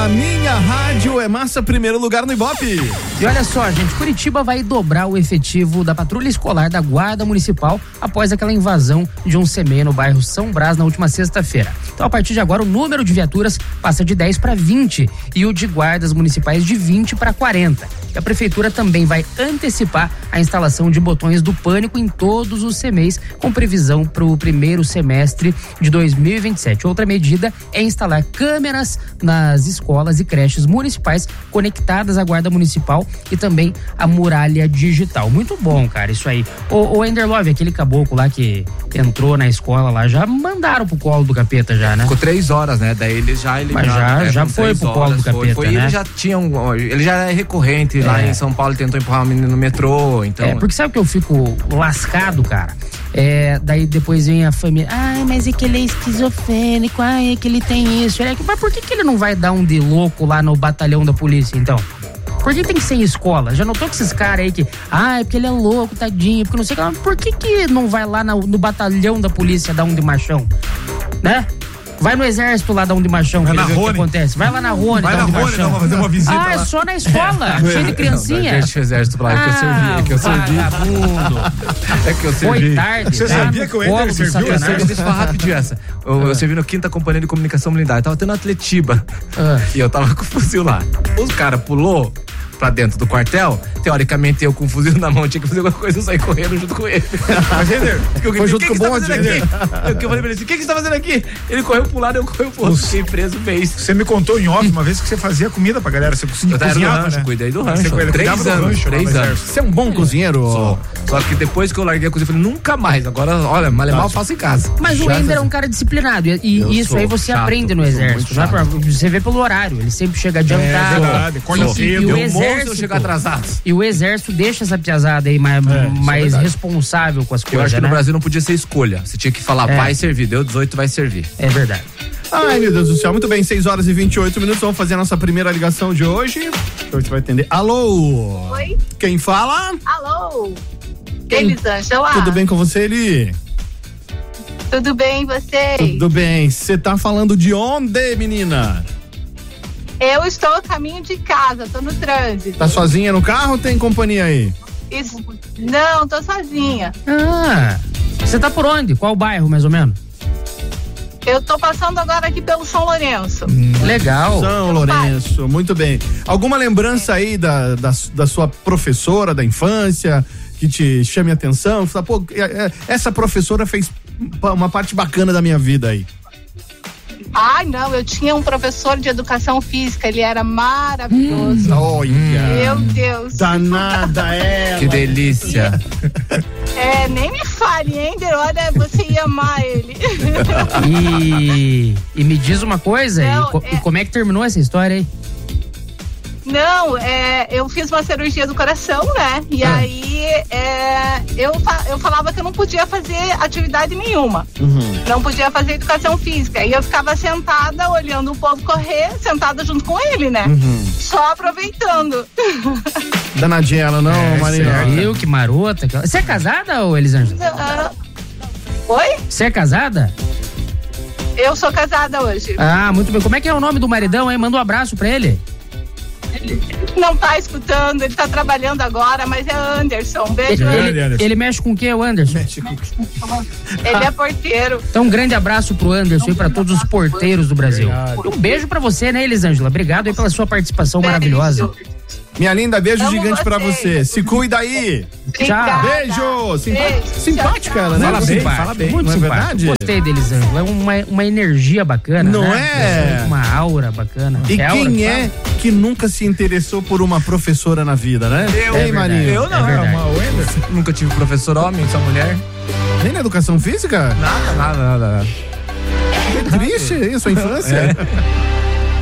A minha rádio é massa, primeiro lugar no Ibope. E olha só, gente, Curitiba vai dobrar o efetivo da patrulha escolar da Guarda Municipal após aquela invasão de um CME no bairro São Brás na última sexta-feira. Então, a partir de agora, o número de viaturas passa de 10 para 20 e o de guardas municipais de 20 para 40. E a prefeitura também vai antecipar a instalação de botões do pânico em todos os CMEs, com previsão para o primeiro semestre de 2027. Outra medida é instalar câmeras nas escolas e creches municipais conectadas à Guarda Municipal e também à muralha digital. Muito bom, cara, isso aí. O Ender Love, aquele caboclo lá que entrou na escola lá, já mandaram pro colo do capeta já, né? Ficou 3 horas, né? Daí eles já eliminaram. Mas já foi pro colo do capeta, né? Ele já tinha ele já é recorrente lá em São Paulo, tentou empurrar o menino no metrô, então... porque sabe que eu fico lascado, cara? Daí depois vem a família, mas é que ele é esquizofrênico, é que ele tem isso, mas por que ele não vai dar um de louco lá no batalhão da polícia, então? Por que tem que ser em escola? Já notou que esses caras aí que, é porque ele é louco, tadinho, porque não sei o que, mas por que não vai lá no batalhão da polícia dar um de machão, né? Vai no exército lá dar um de machão, que o que acontece. Vai lá na Rony, dar um de machão. Vai fazer uma visita lá. É só na escola, cheio de criancinha. Deixa o exército pra lá, que eu servi. É que eu servi. Foi tarde. Você sabia que o Ender serviu? Deixa eu falar rapidinho essa. Eu servi no 5ª Companhia de Comunicação Militar. Tava tendo Atletiba. E eu tava com o fuzil lá. Os caras pulou pra dentro do quartel, teoricamente eu com o fuzil na mão tinha que fazer alguma coisa, eu saí correndo junto com ele. Mas, Ender, foi junto com o bonde, Ender. Eu falei pra ele assim, o que você tá fazendo aqui? Ele correu pro lado, eu corri pro outro. Fiquei preso, fez. Você me contou em off uma vez que você fazia comida pra galera, você cozinhava, né? Cuidei do rancho. Você 3 anos. Você é um bom cozinheiro? Só que depois que eu larguei a cozinha, eu falei, nunca mais. Agora, olha, mal eu faço em casa. Mas o Ender é um cara disciplinado e isso aí você aprende no exército. Você vê pelo horário, ele sempre chega adiantado. É verdade, acorda cedo. Eu morro chegar atrasado. E o exército deixa essa piazada aí mais responsável com as coisas, eu acho que né? no Brasil não podia ser escolha. Você tinha que falar, vai servir, deu 18, vai servir. É verdade. Ai, meu Deus do céu, muito bem, 6h28, vamos fazer a nossa primeira ligação de hoje. Você vai atender. Alô? Oi? Quem fala? Alô? Elisângela. Tudo bem com você, Eli? Tudo bem, vocês? Tudo bem. Você tá falando de onde, menina? Eu estou a caminho de casa, tô no trânsito. Tá sozinha no carro ou tem companhia aí? Não, tô sozinha. Você tá por onde? Qual bairro, mais ou menos? Eu tô passando agora aqui pelo São Lourenço. Legal. São Lourenço, muito bem. Alguma lembrança aí da sua professora da infância que te chame a atenção? Fala, pô, essa professora fez uma parte bacana da minha vida aí. Não, eu tinha um professor de educação física, ele era maravilhoso. Olha! Meu Deus! Danada ela! Que delícia! Nem me fale, Ender, olha, você ia amar ele. E me diz uma coisa, e como é que terminou essa história aí? Não, eu fiz uma cirurgia do coração, né? E aí eu falava que eu não podia fazer atividade nenhuma. Não podia fazer educação física. E eu ficava sentada, olhando o povo correr, sentada junto com ele, né? Só aproveitando. Danadinha ela, não, Marina? Eu, que marota. Você é casada, ô Elisângela? Oi? Você é casada? Eu sou casada hoje. Muito bem. Como é que é o nome do maridão, hein? Manda um abraço pra ele. Não tá escutando, ele tá trabalhando agora, mas é Anderson. Beijo. Ele mexe com o que, o Anderson? Ele é porteiro. Então, um grande abraço pro Anderson e pra todos os porteiros do Brasil. Um beijo pra você, né, Elisângela? Obrigado aí pela sua participação maravilhosa. Minha linda, beijo gigante pra você. Se cuida aí. Tchau. Beijo. Simpática ela, né? Fala bem. Muito não é simpática. verdade? Gostei da Elisângela. É uma energia bacana, não né? é? Uma aura bacana. E quem é que nunca se interessou por uma professora na vida, né? Ei, Marinho. Eu não. Nunca tive professor homem, só mulher. Nem na educação física? Nada. É triste isso, a infância.